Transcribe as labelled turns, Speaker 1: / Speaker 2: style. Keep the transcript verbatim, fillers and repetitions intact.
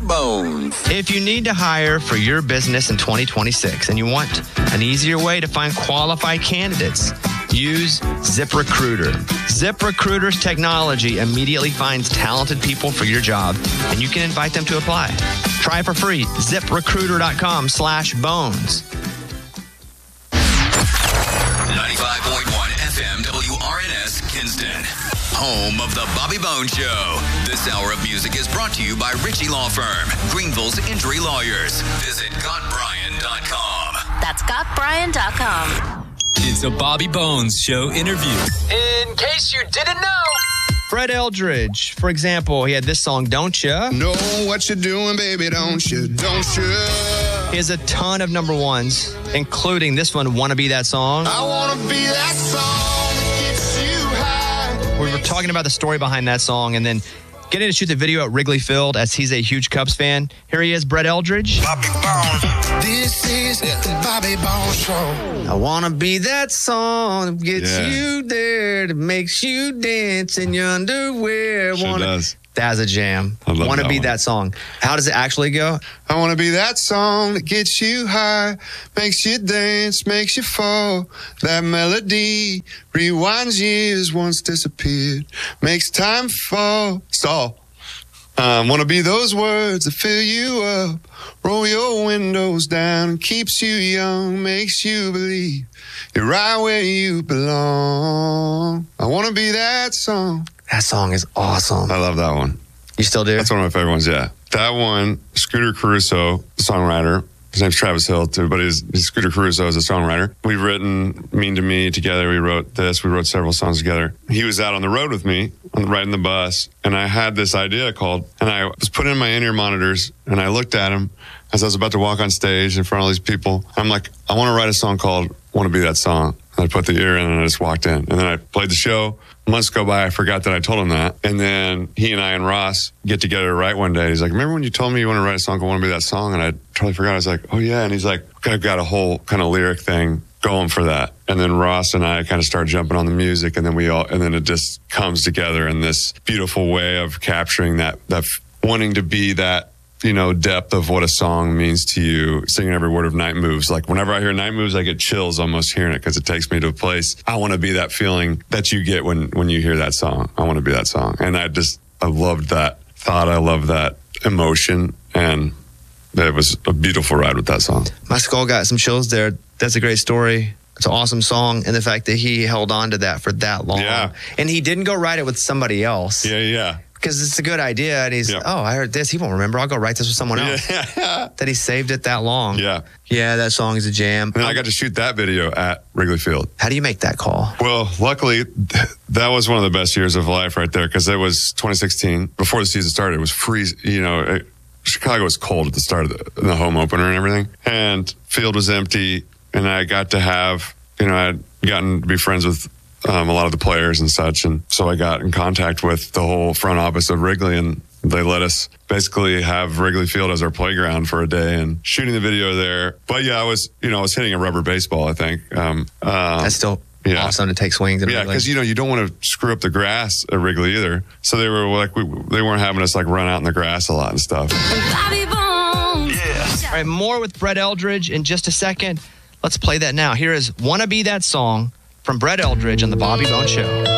Speaker 1: Bones.
Speaker 2: If you need to hire for your business in twenty twenty-six and you want an easier way to find qualified candidates, use ZipRecruiter. ZipRecruiter's technology immediately finds talented people for your job, and you can invite them to apply. Try it for free. ZipRecruiter.com slash bones.
Speaker 1: ninety-five point one F M W R N S Kinston, home of the Bobby Bones Show. This hour of music is brought to you by Ritchie Law Firm, Greenville's injury lawyers. Visit Got Brian dot com.
Speaker 3: That's Got Brian dot com.
Speaker 4: It's a Bobby Bones Show interview.
Speaker 2: In case you didn't know, Fred Eldridge, for example, he had this song, Don't Ya?
Speaker 5: Know what you're doing, baby, don't you? Don't you?
Speaker 2: He has a ton of number ones, including this one, Wanna Be That Song.
Speaker 5: I wanna be that song that gets you high.
Speaker 2: We were talking about the story behind that song and then getting to shoot the video at Wrigley Field as he's a huge Cubs fan. Here he is, Brett Eldridge.
Speaker 5: Bobby Bones. This is the Bobby Bones Show.
Speaker 2: I wanna be that song that gets
Speaker 6: Yeah.
Speaker 2: you there, that makes you dance in your underwear.
Speaker 6: Sure
Speaker 2: wanna...
Speaker 6: does.
Speaker 2: That's a jam.
Speaker 6: I love
Speaker 2: Wanna
Speaker 6: that
Speaker 2: be
Speaker 6: one.
Speaker 2: that song. How does it actually go?
Speaker 5: I wanna be that song that gets you high, makes you dance, makes you fall. That melody rewinds years once disappeared, makes time fall. Stall. Um, wanna be those words that fill you up, roll your windows down, keeps you young, makes you believe you're right where you belong. I wanna be that song.
Speaker 2: That song is awesome.
Speaker 6: I love that one.
Speaker 2: You still do?
Speaker 6: That's one of my favorite ones, yeah. That one, Scooter Caruso, songwriter. His name's Travis Hill, too, but he's, he's Scooter Caruso is a songwriter. We've written Mean to Me together. We wrote this. We wrote several songs together. He was out on the road with me, on the, riding the bus, and I had this idea called, and I was putting in my in-ear monitors, and I looked at him as I was about to walk on stage in front of all these people. I'm like, I want to write a song called Want to Be That Song. And I put the ear in, and I just walked in. And then I played the show. Months go by, I forgot that I told him that. And then he and I and Ross get together to write one day. He's like, remember when you told me you want to write a song, I want to be that song? And I totally forgot. I was like, oh yeah. And he's like, okay, I've got a whole kind of lyric thing going for that. And then Ross and I kind of start jumping on the music, and then we all, and then it just comes together in this beautiful way of capturing that, that wanting to be that, you know, depth of what a song means to you, singing every word of Night Moves. Like whenever I hear Night Moves, I get chills almost hearing it because it takes me to a place. I want to be that feeling that you get when, when you hear that song. I want to be that song. And I just, I loved that thought. I loved that emotion. And it was a beautiful ride with that song.
Speaker 2: My skull got some chills there. That's a great story. It's an awesome song. And the fact that he held on to that for that long.
Speaker 6: Yeah.
Speaker 2: And he didn't go write it with somebody else.
Speaker 6: Yeah, yeah.
Speaker 2: Because it's a good idea. And he's,
Speaker 6: Yeah.
Speaker 2: oh, I heard this. He won't remember. I'll go write this with someone else.
Speaker 6: Yeah.
Speaker 2: That he saved it that long.
Speaker 6: Yeah.
Speaker 2: Yeah, that song is a jam.
Speaker 6: And then I got to shoot that video at Wrigley Field.
Speaker 2: How do you make that call?
Speaker 6: Well, luckily, th- that was one of the best years of life right there because it was twenty sixteen. Before the season started, it was freeze. You know, it, Chicago was cold at the start of the, the home opener and everything. And field was empty. And I got to have, you know, I had gotten to be friends with um, a lot of the players and such. And so I got in contact with the whole front office of Wrigley, and they let us basically have Wrigley Field as our playground for a day and shooting the video there. But yeah, I was, you know, I was hitting a rubber baseball, I think. Um, um,
Speaker 2: That's still
Speaker 6: yeah.
Speaker 2: awesome to take swings. And
Speaker 6: Yeah, because, you know, you don't want to screw up the grass at Wrigley either. So they were like, we, they weren't having us like run out in the grass a lot and stuff.
Speaker 3: Bobby Bones.
Speaker 2: All right, more with Brett Eldridge in just a second. Let's play that now. Here is Wanna Be That Song from Brett Eldridge on The Bobby Bones Show.